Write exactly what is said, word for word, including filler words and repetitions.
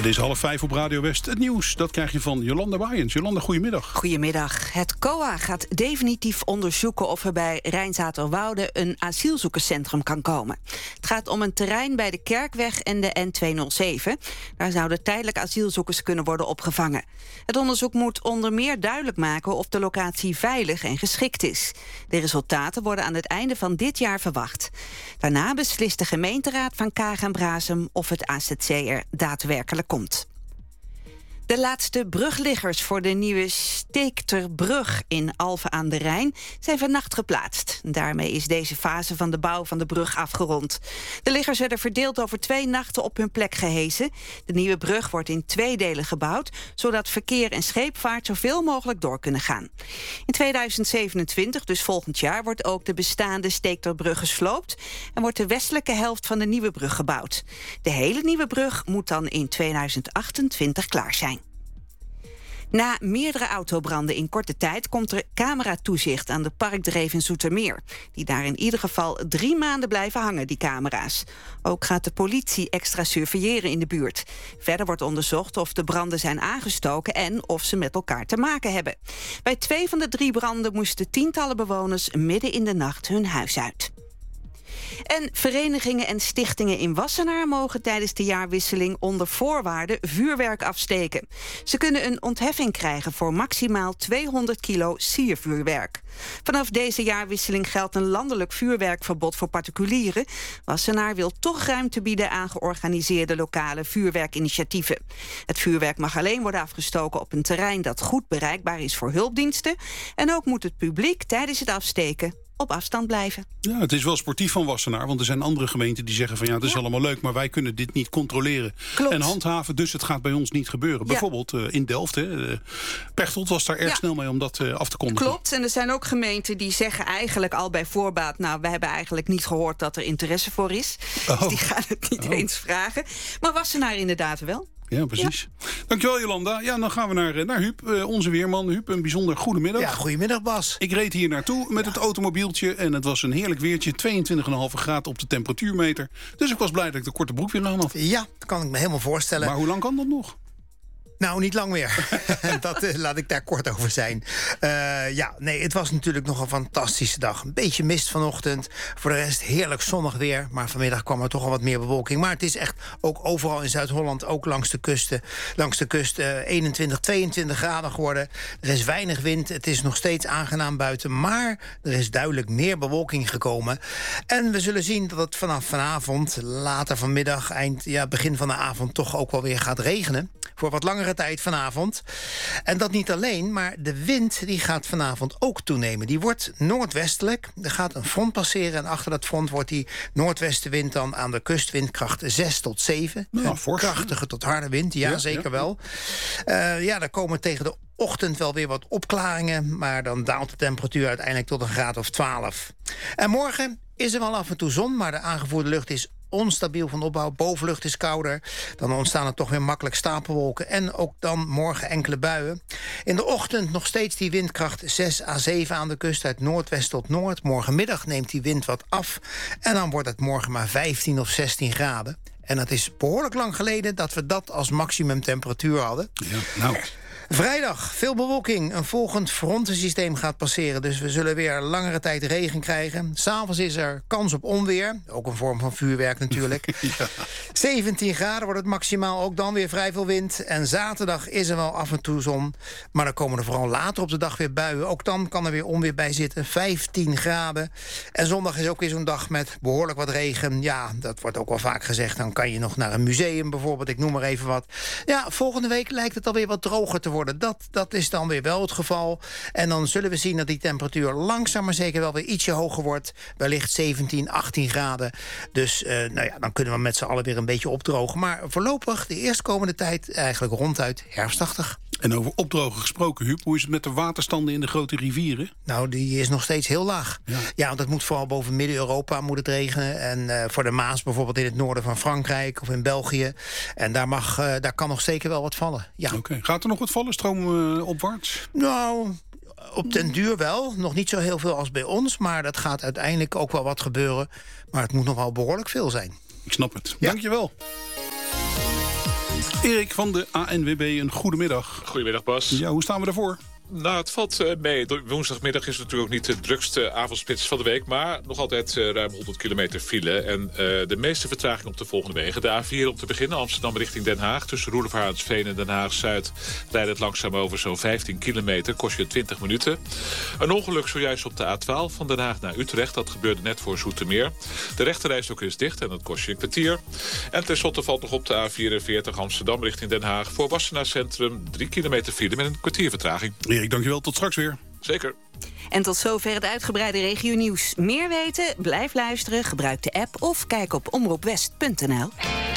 Het is half vijf op Radio West. Het nieuws, dat krijg je van Jolanda Waaiens. Jolanda, goedemiddag. Goedemiddag. Het C O A gaat definitief onderzoeken of er bij Rijnzaterwoude een asielzoekerscentrum kan komen. Het gaat om een terrein bij de Kerkweg en de N tweehonderdzeven. Daar zouden tijdelijk asielzoekers kunnen worden opgevangen. Het onderzoek moet onder meer duidelijk maken of de locatie veilig en geschikt is. De resultaten worden aan het einde van dit jaar verwacht. Daarna beslist de gemeenteraad van Kaag en Brasem of het A Z C er daadwerkelijk komt. De laatste brugliggers voor de nieuwe Steekterbrug in Alphen aan de Rijn zijn vannacht geplaatst. Daarmee is deze fase van de bouw van de brug afgerond. De liggers werden verdeeld over twee nachten op hun plek gehesen. De nieuwe brug wordt in twee delen gebouwd, zodat verkeer en scheepvaart zoveel mogelijk door kunnen gaan. In tweeduizend zevenentwintig, dus volgend jaar, wordt ook de bestaande Steekterbrug gesloopt en wordt de westelijke helft van de nieuwe brug gebouwd. De hele nieuwe brug moet dan in tweeduizend achtentwintig klaar zijn. Na meerdere autobranden in korte tijd komt er cameratoezicht aan de Parkdreef in Zoetermeer. Die daar in ieder geval drie maanden blijven hangen, die camera's. Ook gaat de politie extra surveilleren in de buurt. Verder wordt onderzocht of de branden zijn aangestoken en of ze met elkaar te maken hebben. Bij twee van de drie branden moesten tientallen bewoners midden in de nacht hun huis uit. En verenigingen en stichtingen in Wassenaar mogen tijdens de jaarwisseling onder voorwaarden vuurwerk afsteken. Ze kunnen een ontheffing krijgen voor maximaal tweehonderd kilo siervuurwerk. Vanaf deze jaarwisseling geldt een landelijk vuurwerkverbod voor particulieren. Wassenaar wil toch ruimte bieden aan georganiseerde lokale vuurwerkinitiatieven. Het vuurwerk mag alleen worden afgestoken op een terrein dat goed bereikbaar is voor hulpdiensten. En ook moet het publiek tijdens het afsteken op afstand blijven. Ja, het is wel sportief van Wassenaar, want er zijn andere gemeenten die zeggen van ja, het is ja. allemaal leuk, maar wij kunnen dit niet controleren Klopt. en handhaven, dus het gaat bij ons niet gebeuren. Ja. Bijvoorbeeld uh, in Delft, hè, uh, Pechtold was daar erg ja. snel mee om dat uh, af te kondigen. Klopt, en er zijn ook gemeenten die zeggen eigenlijk al bij voorbaat, nou, we hebben eigenlijk niet gehoord dat er interesse voor is. Oh. Dus die gaan het niet oh. eens vragen. Maar Wassenaar inderdaad wel. Ja, precies. Ja. Dankjewel, Jolanda. Ja, dan gaan we naar, naar Huub, uh, onze weerman. Huub, een bijzonder goedemiddag. Ja, goedemiddag, Bas. Ik reed hier naartoe met ja. het automobieltje en het was een heerlijk weertje. tweeëntwintig komma vijf graden op de temperatuurmeter. Dus ik was blij dat ik de korte broek weer aan had. Ja, dat kan ik me helemaal voorstellen. Maar hoe lang kan dat nog? Nou, niet lang meer. dat uh, laat ik daar kort over zijn. Uh, ja, nee, het was natuurlijk nog een fantastische dag. Een beetje mist vanochtend. Voor de rest heerlijk zonnig weer. Maar vanmiddag kwam er toch al wat meer bewolking. Maar het is echt ook overal in Zuid-Holland, ook langs de kusten, langs de kust, uh, eenentwintig, tweeëntwintig graden geworden. Er is weinig wind. Het is nog steeds aangenaam buiten. Maar er is duidelijk meer bewolking gekomen. En we zullen zien dat het vanaf vanavond, later vanmiddag, eind, ja, begin van de avond, toch ook wel weer gaat regenen. Voor wat langere tijd vanavond. En dat niet alleen, maar de wind die gaat vanavond ook toenemen. Die wordt noordwestelijk. Er gaat een front passeren en achter dat front wordt die noordwestenwind dan aan de kust windkracht zes tot zeven. Nou, een krachtige tot harde wind, ja, ja zeker ja. wel. Uh, ja, daar komen tegen de ochtend wel weer wat opklaringen, maar dan daalt de temperatuur uiteindelijk tot een graad of twaalf. En morgen is er wel af en toe zon, maar de aangevoerde lucht is onstabiel van opbouw, bovenlucht is kouder. Dan ontstaan er toch weer makkelijk stapelwolken. En ook dan morgen enkele buien. In de ochtend nog steeds die windkracht zes à zeven aan de kust uit noordwest tot noord. Morgenmiddag neemt die wind wat af. En dan wordt het morgen maar vijftien of zestien graden. En het is behoorlijk lang geleden dat we dat als maximumtemperatuur hadden. Ja, nou. Vrijdag, veel bewolking. Een volgend frontensysteem gaat passeren. Dus we zullen weer langere tijd regen krijgen. 'S Avonds is er kans op onweer. Ook een vorm van vuurwerk natuurlijk. Ja. zeventien graden wordt het maximaal. Ook dan weer vrij veel wind. En zaterdag is er wel af en toe zon. Maar dan komen er vooral later op de dag weer buien. Ook dan kan er weer onweer bij zitten. vijftien graden. En zondag is ook weer zo'n dag met behoorlijk wat regen. Ja, dat wordt ook wel vaak gezegd. Dan kan je nog naar een museum bijvoorbeeld. Ik noem maar even wat. Ja, volgende week lijkt het alweer wat droger te worden. Dat, dat is dan weer wel het geval. En dan zullen we zien dat die temperatuur langzaam maar zeker wel weer ietsje hoger wordt. Wellicht zeventien, achttien graden. Dus uh, nou ja, dan kunnen we met z'n allen weer een beetje opdrogen. Maar voorlopig de eerstkomende tijd eigenlijk ronduit herfstachtig. En over opdrogen gesproken, Huub, hoe is het met de waterstanden in de grote rivieren? Nou, die is nog steeds heel laag. Ja, ja want dat moet vooral boven Midden-Europa moet het regenen. En uh, voor de Maas bijvoorbeeld in het noorden van Frankrijk of in België. En daar, mag, uh, daar kan nog zeker wel wat vallen. Ja. Oké, okay. Gaat er nog wat vallen, stroomopwaarts? Uh, nou, op den duur wel. Nog niet zo heel veel als bij ons. Maar dat gaat uiteindelijk ook wel wat gebeuren. Maar het moet nog wel behoorlijk veel zijn. Ik snap het. Ja. Dank je wel. Erik van de A N W B, een goedemiddag. Goedemiddag, Bas. Ja, hoe staan we ervoor? Nou, het valt uh, mee. Woensdagmiddag is natuurlijk ook niet de drukste avondspits van de week, maar nog altijd uh, ruim honderd kilometer file. En uh, de meeste vertraging op de volgende wegen. De A vier om te beginnen, Amsterdam richting Den Haag. Tussen Roelofarensveen en Den Haag-Zuid rijdt het langzaam over zo'n vijftien kilometer. Kost je twintig minuten. Een ongeluk zojuist op de A twaalf van Den Haag naar Utrecht. Dat gebeurde net voor Zoetermeer. De rechterrijstok is dicht en dat kost je een kwartier. En tenslotte valt nog op de A vierenveertig Amsterdam richting Den Haag. Voor Wassenaar Centrum drie kilometer file met een kwartier vertraging. Erik, dankjewel. Tot straks weer. Zeker. En tot zover het uitgebreide regionieuws. Meer weten? Blijf luisteren, gebruik de app of kijk op omroep west punt n l.